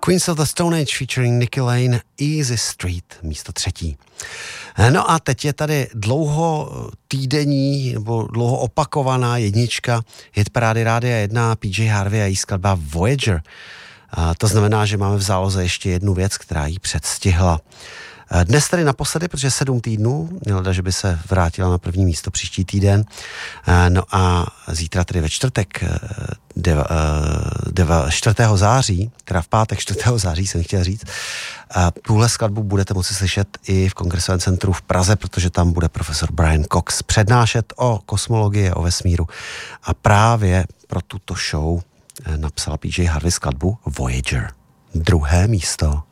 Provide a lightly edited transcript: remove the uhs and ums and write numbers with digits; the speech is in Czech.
Queens of the Stone Age featuring Nicky Lane, Easy Street, místo 3. No a teď je tady dlouho týdenní nebo dlouho opakovaná jednička hitparády Rádia 1 PJ Harvey a její skladba Voyager. To znamená, že máme v záloze ještě jednu věc, která jí předstihla. Dnes tedy naposledy, protože 7 týdnů, měla, že by se vrátila na první místo příští týden. No a zítra tedy ve čtvrtek, 4. září, teda v pátek 4. září jsem chtěl říct, tuhle skladbu budete moci slyšet i v Kongresovém centru v Praze, protože tam bude profesor Brian Cox přednášet o kosmologii, o vesmíru. A právě pro tuto show napsala PJ Harvey skladbu Voyager. 2. místo.